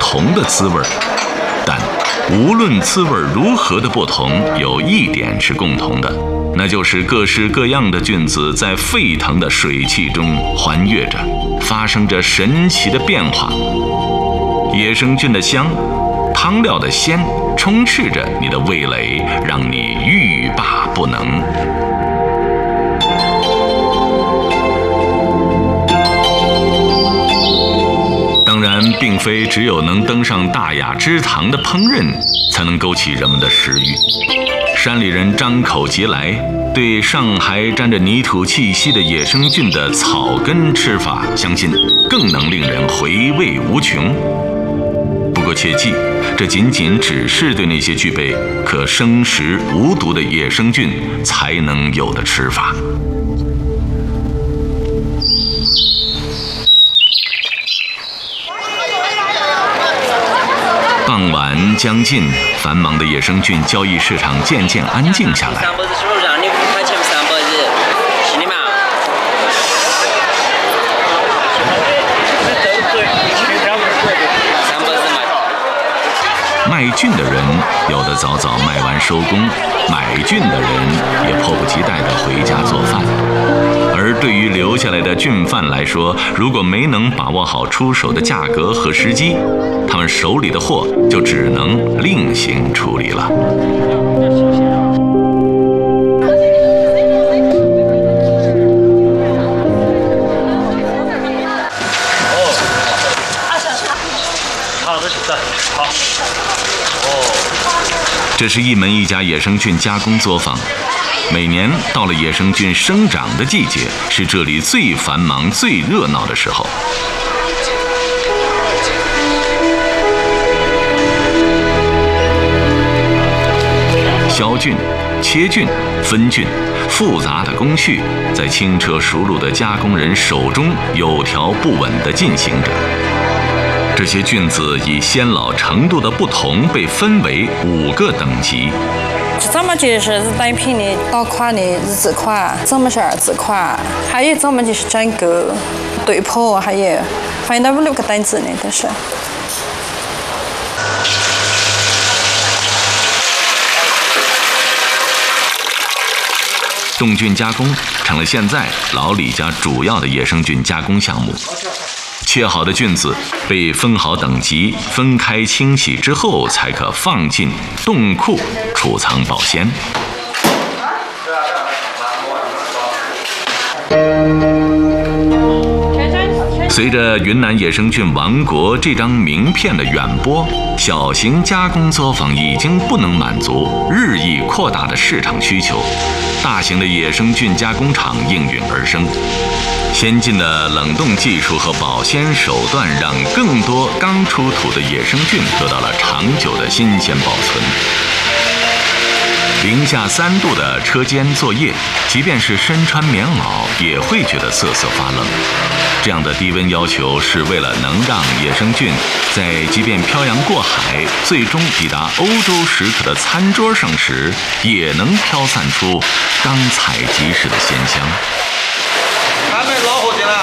同的滋味，但无论滋味如何的不同，有一点是共同的，那就是各式各样的菌子在沸腾的水汽中环跃着，发生着神奇的变化。野生菌的香，汤料的鲜，充斥着你的味蕾，让你欲罢不能。当然，并非只有能登上大雅之堂的烹饪，才能勾起人们的食欲。山里人张口即来，对上还沾着泥土气息的野生菌的草根吃法，相信更能令人回味无穷。不过切记，这仅仅只是对那些具备可生食无毒的野生菌才能有的吃法。傍晚将近，繁忙的野生菌交易市场渐渐安静下来。卖菌的人有的早早卖完收工，买菌的人也迫不及待地回家做饭。而对于留下来的菌贩来说，如果没能把握好出手的价格和时机，他们手里的货就只能另行处理了。这是一门一家野生菌加工作坊。每年到了野生菌生长的季节，是这里最繁忙、最热闹的时候。削菌、切菌、分菌，复杂的工序在轻车熟路的加工人手中有条不紊地进行着。这些菌子以鲜老程度的不同被分为5个等级。 这么就是单品的大款的日字款，这么是2字款，还有这么就是整个对破，还有反正到5、6个单子呢都是。 冻菌加工成了现在老李家主要的野生菌加工项目。切好的菌子被分好等级，分开清洗之后，才可放进冻库储藏保鲜。随着云南野生菌王国这张名片的远播，小型加工作坊已经不能满足日益扩大的市场需求，大型的野生菌加工厂应运而生。先进的冷冻技术和保鲜手段，让更多刚出土的野生菌得到了长久的新鲜保存。零下3度的车间作业，即便是身穿棉袄，也会觉得瑟瑟发冷。这样的低温要求，是为了能让野生菌在即便漂洋过海，最终抵达欧洲食客的餐桌上时，也能飘散出刚采集时的鲜香。 他们老伙计呢？